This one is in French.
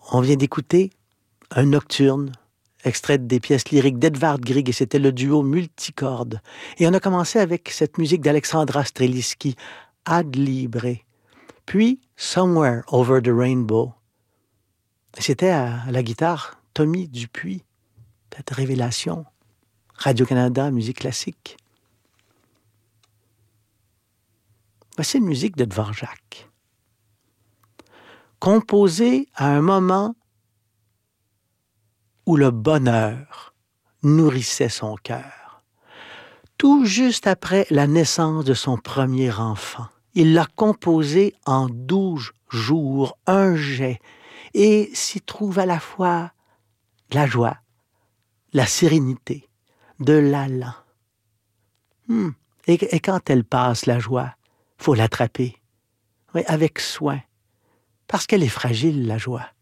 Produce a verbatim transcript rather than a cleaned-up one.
On vient d'écouter un nocturne, extrait des pièces lyriques d'Edvard Grieg, et c'était le duo multicorde. Et on a commencé avec cette musique d'Alexandra Strelitzky, Ad Libre. Puis Somewhere Over the Rainbow. Et c'était à, à la guitare Tommy Dupuis, cette révélation. Radio-Canada, musique classique. Voici une musique de Dvorak, composée à un moment où le bonheur nourrissait son cœur. Tout juste après la naissance de son premier enfant, il l'a composée en douze jours, un jet, et s'y trouve à la fois la joie, la sérénité, de l'allant. Hmm. Et, et quand elle passe, la joie, faut l'attraper, oui, avec soin, parce qu'elle est fragile, la joie.